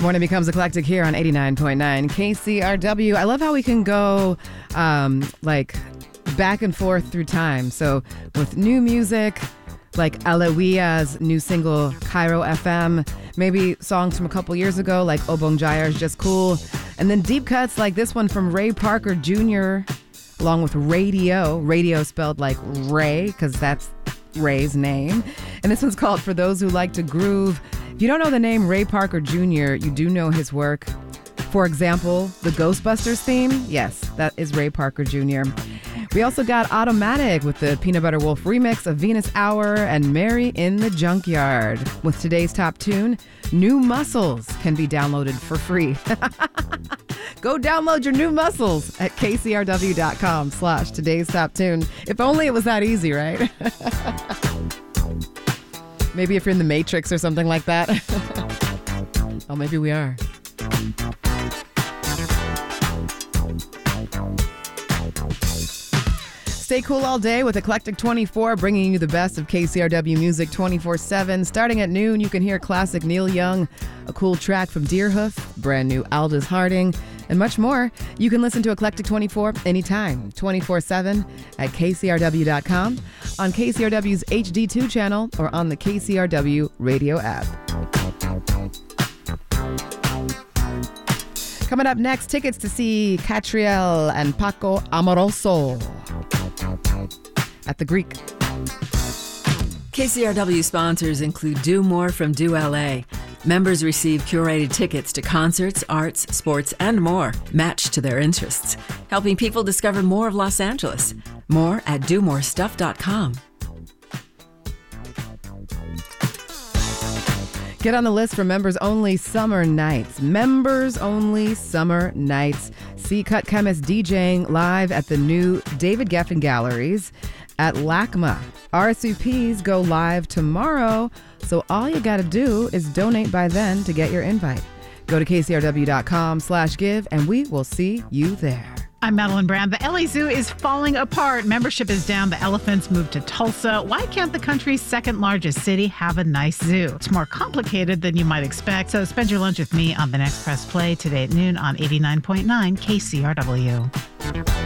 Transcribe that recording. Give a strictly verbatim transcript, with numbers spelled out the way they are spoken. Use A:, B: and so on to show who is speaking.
A: Morning becomes eclectic here on eighty-nine point nine K C R W. I love how we can go um, like back and forth through time. So with new music, like Alawia's new single, Cairo F M, maybe songs from a couple years ago, like Obong Jayar's Just Cool, and then deep cuts like this one from Ray Parker Junior, along with Radio. Radio spelled like Ray, because that's Ray's name. And this one's called For Those Who Like to Groove. If you don't know the name Ray Parker Junior, you do know his work. For example, the Ghostbusters theme. Yes, that is Ray Parker Junior We also got Automatic with the Peanut Butter Wolf remix of Venus Hour and Mary in the Junkyard. With today's top tune, New Muscles can be downloaded for free. Go download your new muscles at kcrw.com slash today's top tune. If only it was that easy, right? Maybe if you're in the Matrix or something like that. Oh, maybe we are. Stay cool all day with Eclectic twenty-four, bringing you the best of K C R W music twenty-four seven. Starting at noon, you can hear classic Neil Young, a cool track from Deerhoof, brand new Aldous Harding, and much more. You can listen to Eclectic twenty-four anytime, twenty-four seven at k c r w dot com, on K C R W's H D two channel, or on the K C R W radio app. Coming up next, tickets to see Catriel and Paco Amoroso at the Greek.
B: K C R W sponsors include Do More from Do L A. Members receive curated tickets to concerts, arts, sports, and more, matched to their interests, helping people discover more of Los Angeles. More at do more stuff dot com.
A: Get on the list for members-only summer nights. Members-only summer nights. See Cut Chemist DJing live at the new David Geffen Galleries at LACMA. R S V Ps go live tomorrow, so all you got to do is donate by then to get your invite. Go to kcrw.com slash give, and we will see you there.
C: I'm Madeline Brand. The L A Zoo is falling apart. Membership is down. The elephants moved to Tulsa. Why can't the country's second largest city have a nice zoo? It's more complicated than you might expect. So spend your lunch with me on the next Press Play today at noon on eighty-nine point nine K C R W.